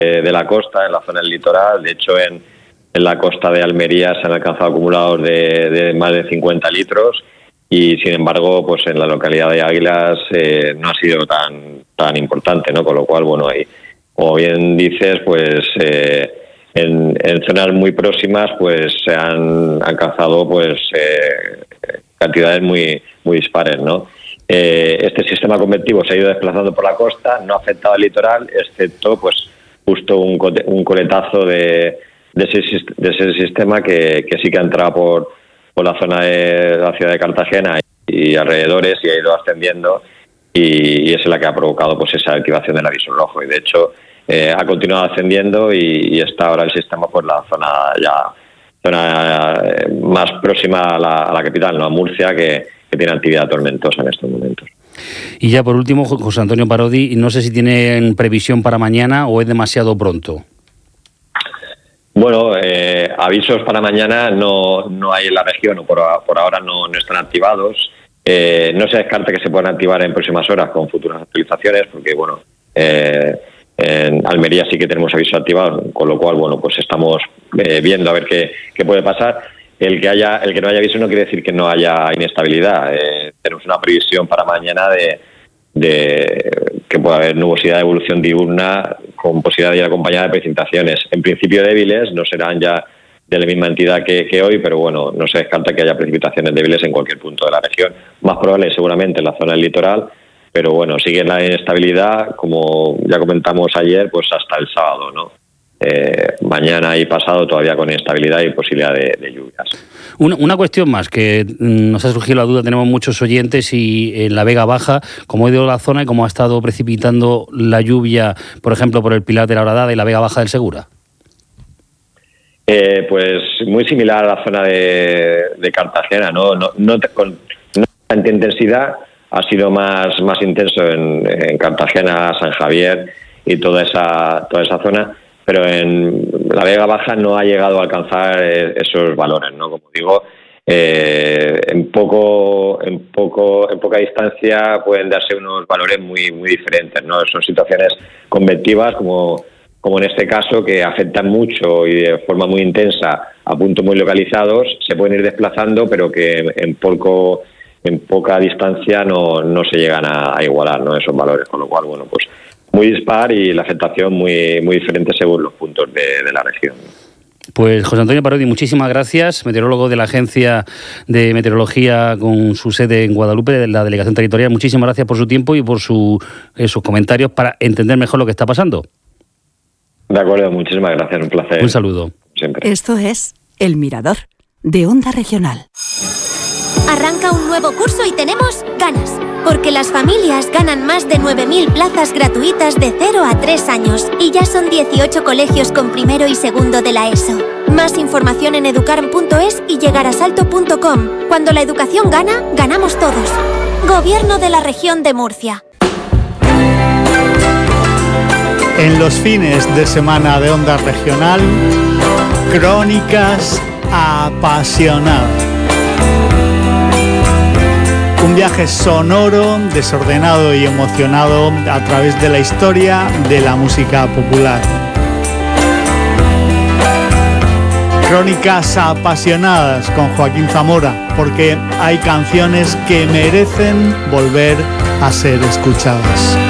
de la costa, en la zona del litoral. De hecho, en la costa de Almería se han alcanzado acumulados de más de 50 litros y, sin embargo, pues en la localidad de Águilas no ha sido tan importante, ¿no? Con lo cual, bueno, ahí, como bien dices, pues en zonas muy próximas pues se han alcanzado pues cantidades muy dispares, ¿no? Este sistema convectivo se ha ido desplazando por la costa, no ha afectado al litoral, excepto pues justo un coletazo de ese sistema que sí que ha entrado por la zona de la ciudad de Cartagena y alrededores y ha ido ascendiendo y es la que ha provocado pues esa activación del aviso rojo. Y de hecho ha continuado ascendiendo y está ahora el sistema por la zona más próxima a la capital, ¿no? A Murcia, que tiene actividad tormentosa en estos momentos. Y ya por último, José Antonio Parodi, no sé si tienen previsión para mañana o es demasiado pronto. Bueno, avisos para mañana no hay en la región, o por ahora no están activados. No se descarta que se puedan activar en próximas horas con futuras actualizaciones, porque bueno, en Almería sí que tenemos aviso activado, con lo cual bueno, pues estamos viendo a ver qué puede pasar. El que no haya aviso no quiere decir que no haya inestabilidad. Tenemos una previsión para mañana de que pueda haber nubosidad de evolución diurna con posibilidad de ir acompañada de precipitaciones. En principio débiles, no serán ya de la misma entidad que hoy, pero bueno, no se descarta que haya precipitaciones débiles en cualquier punto de la región. Más probable seguramente en la zona del litoral, pero bueno, sigue la inestabilidad, como ya comentamos ayer, pues hasta el sábado, ¿no? Mañana y pasado todavía con inestabilidad y posibilidad de lluvias. Una cuestión más, que nos ha surgido la duda, tenemos muchos oyentes y en la Vega Baja, cómo ha ido la zona y cómo ha estado precipitando la lluvia, por ejemplo, por el Pilar de la Horadada y la Vega Baja del Segura. Pues muy similar a la zona de Cartagena, no con tanta intensidad, ha sido más intenso en Cartagena, San Javier y toda esa zona. Pero en la Vega Baja no ha llegado a alcanzar esos valores, ¿no? Como digo, en poca distancia pueden darse unos valores muy diferentes, ¿no? Son situaciones convectivas, como en este caso, que afectan mucho y de forma muy intensa a puntos muy localizados, se pueden ir desplazando, pero que en poca distancia no se llegan a igualar, ¿no? Esos valores, con lo cual, bueno, pues muy dispar y la afectación muy diferente según los puntos de la región. Pues José Antonio Parodi, muchísimas gracias, meteorólogo de la Agencia de Meteorología con su sede en Guadalupe, de la Delegación Territorial. Muchísimas gracias por su tiempo y por sus comentarios para entender mejor lo que está pasando. De acuerdo, muchísimas gracias, un placer. Un saludo. Siempre. Esto es El Mirador, de Onda Regional. Arranca un nuevo curso y tenemos ganas, porque las familias ganan más de 9.000 plazas gratuitas de 0 a 3 años y ya son 18 colegios con primero y segundo de la ESO. Más información en educarm.es y llegarasalto.com. Cuando la educación gana, ganamos todos. Gobierno de la Región de Murcia. En los fines de semana de Onda Regional, Crónicas Apasionadas. Un viaje sonoro, desordenado y emocionado a través de la historia de la música popular. Crónicas Apasionadas con Joaquín Zamora, porque hay canciones que merecen volver a ser escuchadas.